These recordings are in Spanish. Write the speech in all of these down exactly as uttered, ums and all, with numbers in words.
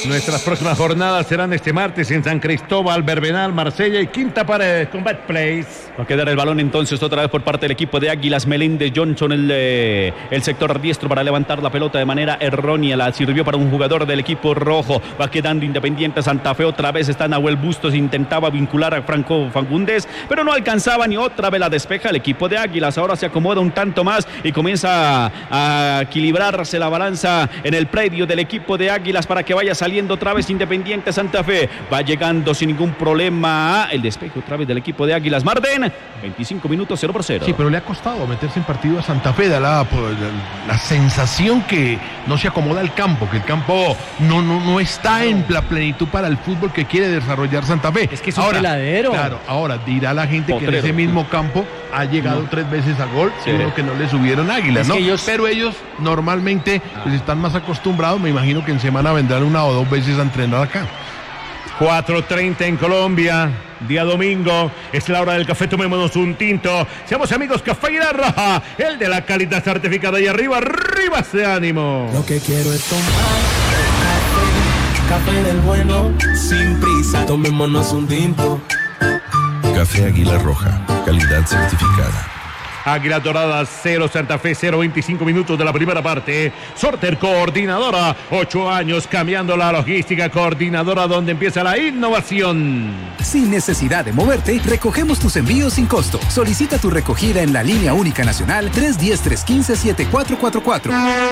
Nuestras próximas jornadas serán este martes en San Cristóbal, Verbenal, Marsella y Quinta Paredes con Betplace. Va a quedar el balón entonces otra vez por parte del equipo de Águilas. Meléndez Johnson, el, eh, el sector diestro para levantar la pelota de manera errónea. La sirvió para un jugador del equipo rojo. Va quedando Independiente Santa Fe. Otra vez está Nahuel Bustos. Intentaba vincular a Franco Fagundes, pero no alcanzaba ni otra vez la despeja el equipo de Águilas. Ahora se acomoda un tanto más y comienza a, a equilibrarse la balanza en el predio del equipo de Águilas para que vaya saliendo otra vez Independiente Santa Fe. Va llegando sin ningún problema el despeje otra vez del equipo de Águilas. Marden, veinticinco minutos, cero por cero. Sí, pero le ha costado meterse en partido a Santa Fe. Da la, la, la sensación que no se acomoda el campo, que el campo no, no, no está en la plenitud para el fútbol que quiere desarrollar Santa Fe. Es que es un ahora, peladero. Claro, ahora dirá la gente Potrero. que en ese mismo campo ha llegado no. tres veces a gol, sí. uno que no le subieron Águilas, es ¿no? Que ellos... Pero ellos normalmente pues, están más acostumbrados, me imagino que en semana vendrán una o dos veces a entrenar acá. cuatro treinta en Colombia, día domingo, es la hora del café, tomémonos un tinto. Seamos amigos, Café Águila Roja, el de la calidad certificada. Y arriba, arriba ese ánimo. Lo que quiero es tomar café, café del bueno, sin prisa, tomémonos un tinto. Café Águila Roja, calidad certificada. Águila Dorada cero, Santa Fe cero, veinticinco minutos de la primera parte. Sorter Coordinadora, ocho años cambiando la logística. Coordinadora, donde empieza la innovación. Sin necesidad de moverte, recogemos tus envíos sin costo. Solicita tu recogida en la línea única nacional tres uno cero, tres uno cinco, siete cuatro cuatro cuatro.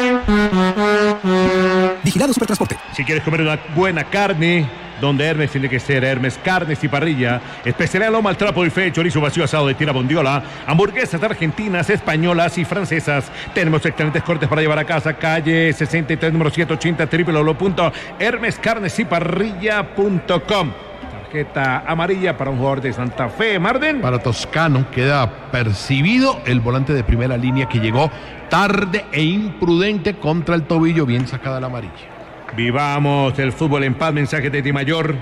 Vigilado Supertransporte. Si quieres comer una buena carne, donde Hermes tiene que ser Hermes Carnes y Parrilla, especialidad loma al trapo y fe, chorizo vacío asado de tira bondiola, hamburguesas argentinas, españolas y francesas. Tenemos excelentes cortes para llevar a casa. Calle sesenta y tres, número ciento ochenta, doble u doble u doble u punto hermes carnes y parrilla punto com. Tarjeta amarilla para un jugador de Santa Fe. Marden. Para Toscano queda percibido el volante de primera línea que llegó tarde e imprudente contra el tobillo, bien sacada la amarilla. Vivamos el fútbol en paz, mensaje de Dimayor.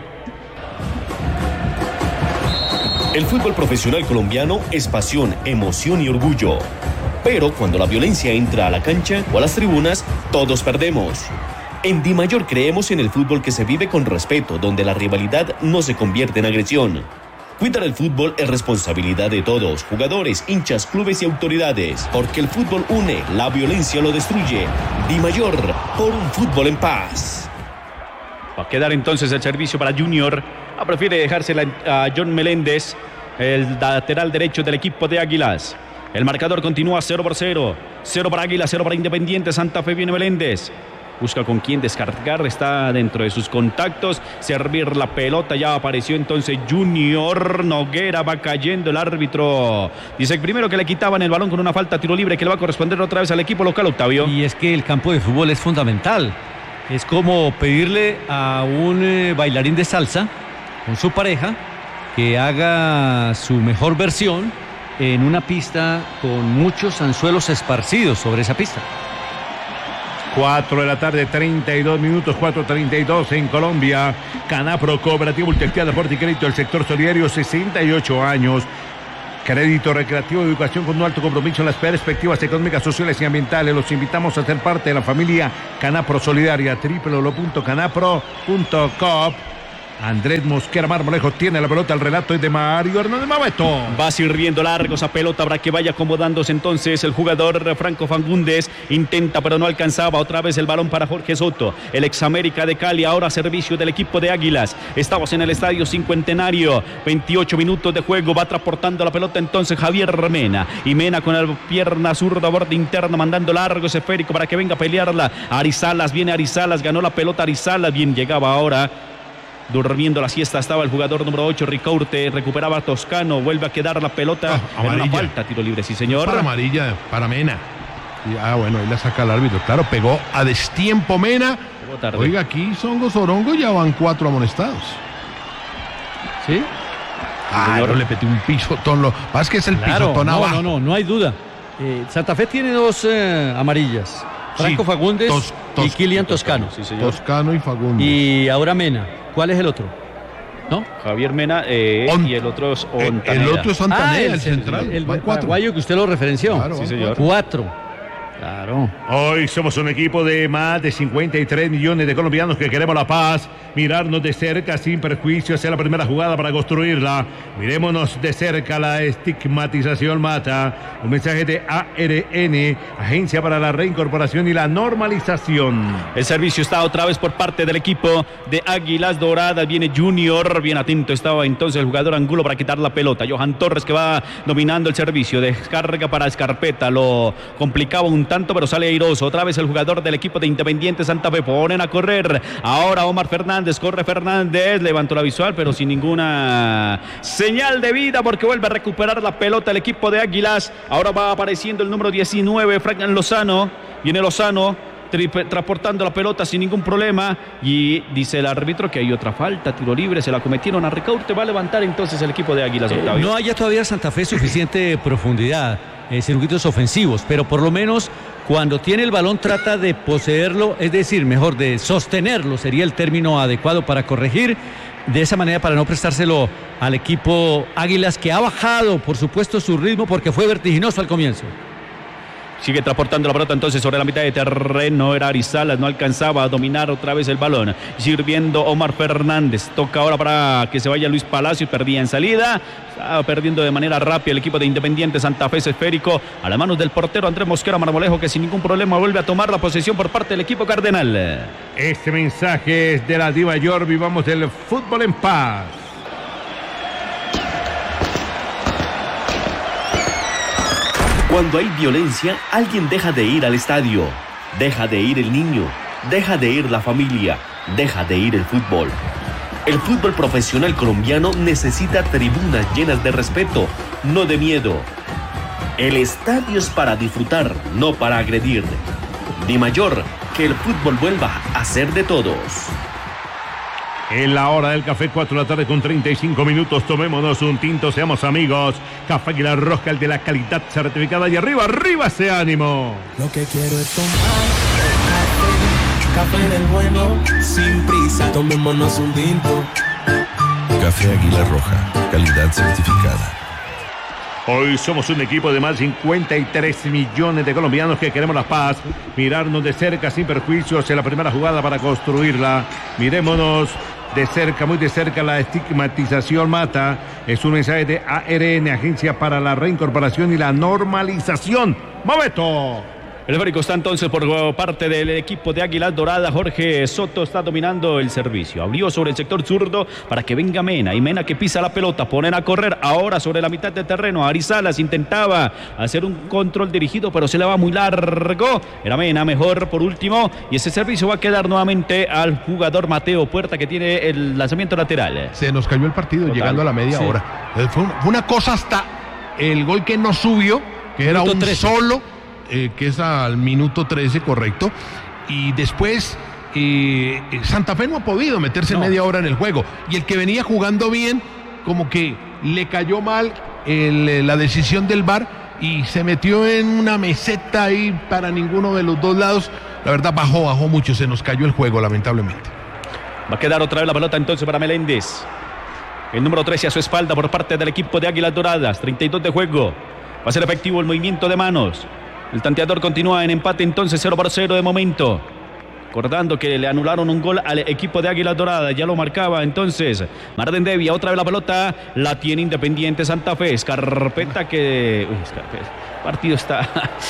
El fútbol profesional colombiano es pasión, emoción y orgullo. Pero cuando la violencia entra a la cancha o a las tribunas, todos perdemos. En Dimayor creemos en el fútbol que se vive con respeto, donde la rivalidad no se convierte en agresión. Cuidar el fútbol es responsabilidad de todos, jugadores, hinchas, clubes y autoridades, porque el fútbol une, la violencia lo destruye. Dimayor, por un fútbol en paz. Va a quedar entonces el servicio para Junior. Ah, prefiere dejársela a John Meléndez, el lateral derecho del equipo de Águilas. El marcador continúa cero por cero. cero para Águilas, cero para Independiente. Santa Fe viene Meléndez. Busca con quién descargar, está dentro de sus contactos, servir la pelota, ya apareció entonces Junior Noguera, va cayendo el árbitro. Dice primero que le quitaban el balón con una falta tiro libre que le va a corresponder otra vez al equipo local, Octavio. Y es que el campo de fútbol es fundamental, es como pedirle a un eh, bailarín de salsa con su pareja que haga su mejor versión en una pista con muchos anzuelos esparcidos sobre esa pista. cuatro de la tarde, treinta y dos minutos, cuatro treinta y dos en Colombia. Canapro, Cooperativo Multextial, Deporte y Crédito del sector solidario, sesenta y ocho años. Crédito recreativo, educación con un alto compromiso en las perspectivas económicas, sociales y ambientales. Los invitamos a ser parte de la familia Canapro Solidaria, doble u doble u doble u punto canapro punto com. Andrés Mosquera Marmolejo tiene la pelota, el relato es de Mario Hernández Mabeto. Va sirviendo largo esa pelota para que vaya acomodándose entonces el jugador Franco Fagundes. Intenta pero no alcanzaba, otra vez el balón para Jorge Soto, el ex América de Cali, ahora a servicio del equipo de Águilas. Estamos en el Estadio Cincuentenario, veintiocho minutos de juego, va transportando la pelota entonces Javier Mena. Y Mena con la pierna zurda, borde interno, mandando largo ese esférico para que venga a pelearla. Arizalas, viene Arizalas, ganó la pelota Arizalas, bien llegaba ahora. Durmiendo la siesta estaba el jugador número ocho, Ricaurte, recuperaba a Toscano, vuelve a quedar la pelota. Ah, en una falta, tiro libre, sí señor. Para amarilla, para Mena. Y, ah, bueno, ahí la saca el árbitro, claro, pegó a destiempo Mena. Oiga, aquí Songo Sorongo ya van cuatro amonestados. ¿Sí? Ah, no le metí un pisotón, lo más que es el claro, pisotón no, abajo. No, no, no hay duda. Eh, Santa Fe tiene dos eh, amarillas. Franco Sí, Fagundes tos, tos, y Kilian Toscano. Sí, señor. Toscano y Fagundes. Y ahora Mena. ¿Cuál es el otro? ¿No? Javier Mena eh, On, y el otro es Ontaneda. El otro es Ontaneda, ah, el, el central. El, el van cuatro. paraguayo que usted lo referenció. Claro, sí, señor. Cuatro. Claro. Hoy somos un equipo de más de cincuenta y tres millones de colombianos que queremos la paz, mirarnos de cerca sin perjuicio hacia la primera jugada para construirla. Mirémonos de cerca, la estigmatización mata. Un mensaje de A R N, Agencia para la Reincorporación y la Normalización. El servicio está otra vez por parte del equipo de Águilas Doradas. Viene Junior, bien atento estaba entonces el jugador Angulo para quitar la pelota. Johan Torres que va dominando el servicio, descarga para Escarpeta, lo complicaba un tanto, pero sale airoso. Otra vez el jugador del equipo de Independiente Santa Fe, ponen a correr. Ahora Omar Fernández, corre Fernández, levantó la visual, pero sin ninguna señal de vida, porque vuelve a recuperar la pelota el equipo de Águilas. Ahora va apareciendo el número diecinueve, Franklin Lozano. Viene Lozano, transportando la pelota sin ningún problema, y dice el árbitro que hay otra falta, tiro libre, se la cometieron a Ricaurte. Va a levantar entonces el equipo de Águilas. Eh, no haya todavía Santa Fe suficiente profundidad, eh, circuitos ofensivos, pero por lo menos cuando tiene el balón trata de poseerlo, es decir, mejor de sostenerlo, sería el término adecuado para corregir, de esa manera para no prestárselo al equipo Águilas, que ha bajado por supuesto su ritmo porque fue vertiginoso al comienzo. Sigue transportando la pelota entonces sobre la mitad de terreno. Era Arizalas, no alcanzaba a dominar otra vez el balón. Sirviendo Omar Fernández. Toca ahora para que se vaya Luis Palacios. Perdía en salida. Estaba perdiendo de manera rápida el equipo de Independiente Santa Fe. Esférico a las manos del portero Andrés Mosquera Marmolejo, que sin ningún problema vuelve a tomar la posesión por parte del equipo cardenal. Este mensaje es de la Diva Yor. Vivamos el fútbol en paz. Cuando hay violencia, alguien deja de ir al estadio, deja de ir el niño, deja de ir la familia, deja de ir el fútbol. El fútbol profesional colombiano necesita tribunas llenas de respeto, no de miedo. El estadio es para disfrutar, no para agredir. Dimayor, que el fútbol vuelva a ser de todos. En la hora del café, cuatro de la tarde con treinta y cinco minutos. Tomémonos un tinto, seamos amigos. Café Águila Roja, el de la calidad certificada. Y arriba, arriba ese ánimo. Lo que quiero es tomar café, café del bueno, sin prisa. Tomémonos un tinto. Café Águila Roja, calidad certificada. Hoy somos un equipo de más de cincuenta y tres millones de colombianos que queremos la paz, mirarnos de cerca sin perjuicios en la primera jugada para construirla. Mirémonos de cerca, muy de cerca, la estigmatización mata. Es un mensaje de A R N, Agencia para la Reincorporación y la Normalización. ¡Momento! El esférico está entonces por parte del equipo de Águilas Doradas. Jorge Soto está dominando el servicio. Abrió sobre el sector zurdo para que venga Mena. Y Mena que pisa la pelota, ponen a correr ahora sobre la mitad del terreno. Arizalas intentaba hacer un control dirigido, pero se le va muy largo. Era Mena mejor por último. Y ese servicio va a quedar nuevamente al jugador Mateo Puerta, que tiene el lanzamiento lateral. Se nos cayó el partido. Total, llegando a la media sí. hora. Fue una, fue una cosa hasta el gol que no subió, que era un trece. Solo. Eh, que es al minuto trece, correcto, y después eh, Santa Fe no ha podido meterse no. media hora en el juego, y el que venía jugando bien, como que le cayó mal el, la decisión del V A R, y se metió en una meseta ahí para ninguno de los dos lados. La verdad bajó, bajó mucho, se nos cayó el juego lamentablemente. Va a quedar otra vez la pelota entonces para Meléndez, el número trece a su espalda por parte del equipo de Águilas Doradas. Treinta y dos de juego, va a ser efectivo el movimiento de manos. El tanteador continúa en empate entonces, cero por cero de momento. Recordando que le anularon un gol al equipo de Águilas Doradas, ya lo marcaba entonces Marden Devia. Otra vez la pelota la tiene Independiente Santa Fe. Escarpeta que... Uy, Escarpeta. El partido está...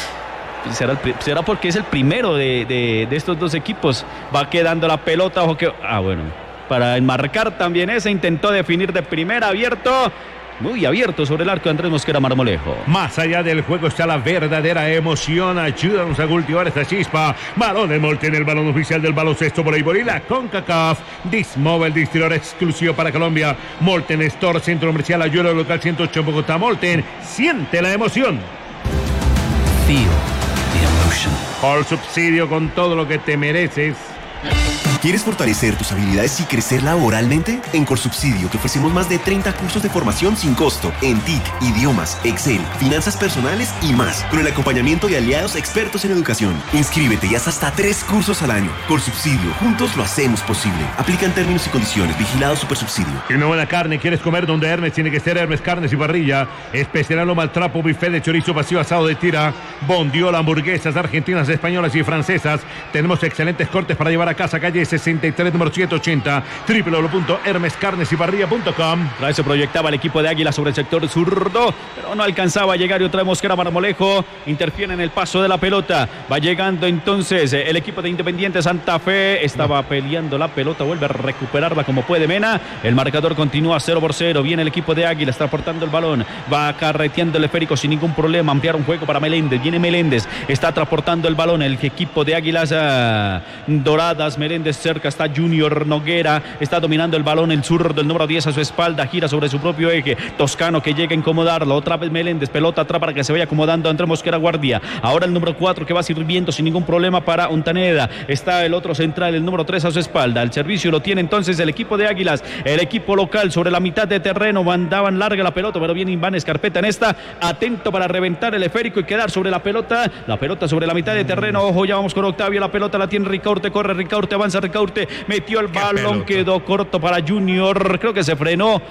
¿Será, el, será porque es el primero de, de, de estos dos equipos. Va quedando la pelota, ojo que... Ah, bueno. Para enmarcar también ese, intentó definir de primera, abierto... Muy abierto sobre el arco de Andrés Mosquera Marmolejo. Más allá del juego está la verdadera emoción. Ayúdanos a cultivar esta chispa. Balón de Molten, el balón oficial del baloncesto voleibol y la CONCACAF. Dismobile, distribuidor exclusivo para Colombia. Molten Store, centro comercial Ayuelo, local ciento ocho en Bogotá. Molten, siente la emoción. Feel the emotion. Por subsidio con todo lo que te mereces. ¿Quieres fortalecer tus habilidades y crecer laboralmente? En Corsubsidio te ofrecemos más de treinta cursos de formación sin costo en T I C, idiomas, Excel, finanzas personales y más, con el acompañamiento de aliados expertos en educación. Inscríbete y haz hasta tres cursos al año. Corsubsidio, juntos lo hacemos posible. Aplican términos y condiciones. Vigilado Supersubsidio. ¿Y una buena carne quieres comer donde Hermes? Tiene que ser Hermes Carnes y Parrilla. Especial lomo al trapo, buffet de chorizo vacío, asado de tira, bondiola, hamburguesas argentinas, españolas y francesas. Tenemos excelentes cortes para llevar a casa. Calle sesenta y tres, número ciento ochenta, doble u doble u doble u punto hermes carnes y parrilla punto com. Otra se proyectaba el equipo de Águila sobre el sector zurdo, pero no alcanzaba a llegar y otra vez Mosquera Marmolejo interfiere en el paso de la pelota. Va llegando entonces el equipo de Independiente Santa Fe. Estaba peleando la pelota, vuelve a recuperarla como puede Mena. El marcador continúa cero por cero. Viene el equipo de Águila, está aportando el balón. Va carreteando el esférico sin ningún problema. Ampliar un juego para Meléndez. Viene Meléndez, está transportando el balón. El equipo de Águilas uh, Doradas. Meléndez cerca, está Junior Noguera, está dominando el balón, el zurdo del número diez a su espalda, gira sobre su propio eje. Toscano que llega a incomodarlo, otra vez Meléndez, pelota atrás para que se vaya acomodando Andrés Mosquera Guardia. Ahora el número cuatro que va sirviendo sin ningún problema para Ontaneda. Está el otro central, el número tres a su espalda. El servicio lo tiene entonces el equipo de Águilas, el equipo local sobre la mitad de terreno. Mandaban larga la pelota, pero viene Iván Escarpeta en esta, atento para reventar el esférico y quedar sobre la pelota. La pelota sobre la mitad de terreno. Ojo, ya vamos con Octavio. La pelota la tiene Ricaurte, corre Ricaurte, avanza Ricaurte, metió el balón, quedó corto para Junior, creo que se frenó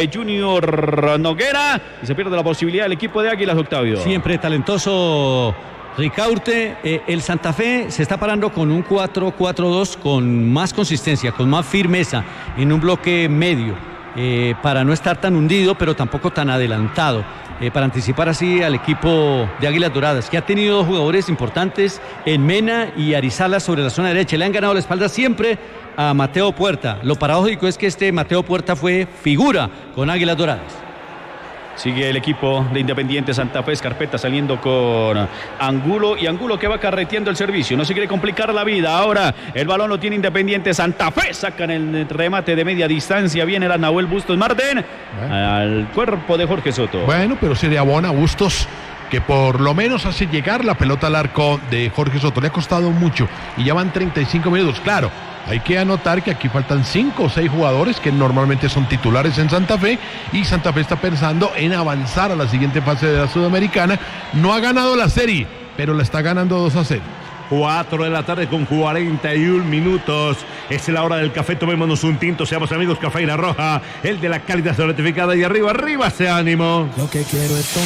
Junior Noguera y se pierde la posibilidad del equipo de Águilas. Octavio, siempre talentoso Ricaurte. eh, el Santa Fe se está parando con un cuatro cuatro dos con más consistencia, con más firmeza en un bloque medio, eh, para no estar tan hundido pero tampoco tan adelantado, eh, para anticipar así al equipo de Águilas Doradas, que ha tenido dos jugadores importantes en Mena y Arizala sobre la zona derecha. Le han ganado la espalda siempre a Mateo Puerta. Lo paradójico es que este Mateo Puerta fue figura con Águilas Doradas. Sigue el equipo de Independiente Santa Fe. Escarpeta saliendo con Angulo, y Angulo que va carreteando el servicio, no se quiere complicar la vida. Ahora el balón lo tiene Independiente Santa Fe, sacan el remate de media distancia. Viene la Nahuel Bustos Marden, bueno, al cuerpo de Jorge Soto. Bueno, pero se le abona a Bustos, que por lo menos hace llegar la pelota al arco de Jorge Soto. Le ha costado mucho y ya van treinta y cinco minutos. Claro, hay que anotar que aquí faltan cinco o seis jugadores que normalmente son titulares en Santa Fe, y Santa Fe está pensando en avanzar a la siguiente fase de la Sudamericana. No ha ganado la serie, pero la está ganando dos a cero. cuatro de la tarde con cuarenta y un minutos. Es la hora del café, tomémonos un tinto, seamos amigos. Café y la Roja, el de la calidad certificada. Y arriba, arriba ese ánimo. Lo que quiero es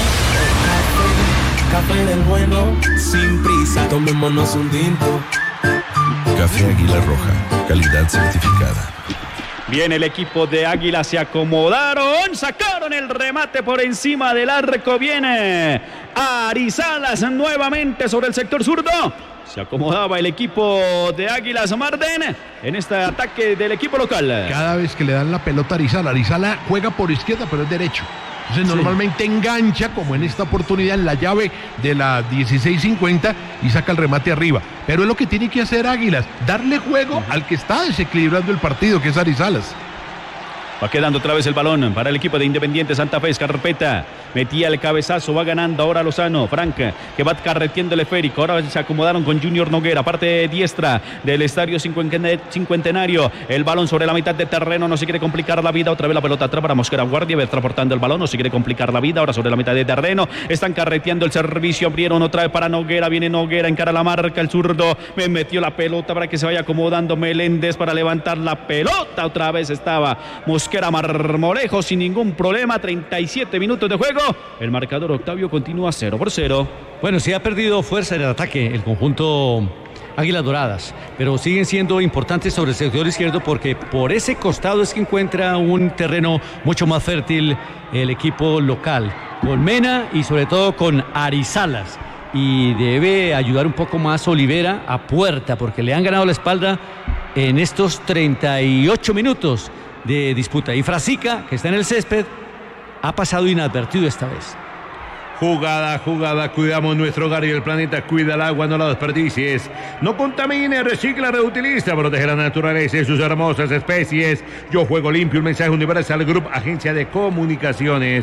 tomar café, café del bueno, sin prisa, tomémonos un tinto. Café Águila Roja, calidad certificada. Viene el equipo de Águila, se acomodaron, sacaron el remate por encima del arco. Viene Arizalas nuevamente sobre el sector zurdo. Se acomodaba el equipo de Águilas Marden en este ataque del equipo local. Cada vez que le dan la pelota a Arizala, Arizala juega por izquierda, pero es derecho. Entonces sí, normalmente engancha, como en esta oportunidad, en la llave de la dieciséis cincuenta y saca el remate arriba. Pero es lo que tiene que hacer Águilas, darle juego uh-huh. al que está desequilibrando el partido, que es Arizalas. Va quedando otra vez el balón para el equipo de Independiente Santa Fe. Escarpeta metía el cabezazo, va ganando ahora Lozano. Franca que va carreteando el esférico. Ahora se acomodaron con Junior Noguera, parte diestra del estadio Cincuentenario. El balón sobre la mitad de terreno, no se quiere complicar la vida. Otra vez la pelota atrás para Mosquera Guardia, va transportando el balón, no se quiere complicar la vida. Ahora sobre la mitad de terreno, están carreteando el servicio. Abrieron otra vez para Noguera, viene Noguera, encara la marca, el zurdo. Me metió la pelota para que se vaya acomodando Meléndez para levantar la pelota. Otra vez estaba Mosquera Marmolejo sin ningún problema. Treinta y siete minutos de juego. El marcador, Octavio, continúa cero por cero. Bueno, sí ha perdido fuerza en el ataque el conjunto Águilas Doradas, pero siguen siendo importantes sobre el sector izquierdo, porque por ese costado es que encuentra un terreno mucho más fértil el equipo local, con Mena y sobre todo con Arizalas. Y debe ayudar un poco más Olivera a Puerta, porque le han ganado la espalda en estos treinta y ocho minutos de disputa. Y Frasica, que está en el césped, ha pasado inadvertido esta vez. Jugada, jugada, cuidamos nuestro hogar y el planeta, cuida el agua, no la desperdicies. No contamine, recicla, reutiliza, protege la naturaleza y sus hermosas especies. Yo juego limpio, un mensaje universal, Group, agencia de comunicaciones.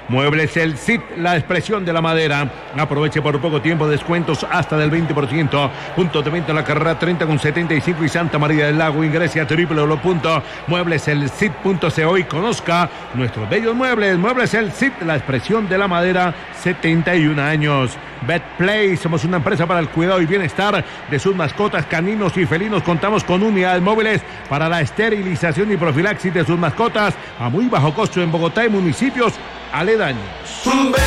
Muebles El Cid, la expresión de la madera. Aproveche por poco tiempo descuentos hasta del veinte por ciento. Punto de venta en la carrera treinta con setenta y cinco y Santa María del Lago. Ingrese a doble u doble u doble u punto muebles el cid punto co y conozca nuestros bellos muebles. Muebles El Cid, la expresión de la madera, setenta y un años. Betplay, somos una empresa para el cuidado y bienestar de sus mascotas caninos y felinos. Contamos con unidades móviles para la esterilización y profilaxis de sus mascotas a muy bajo costo en Bogotá y municipios aledaños.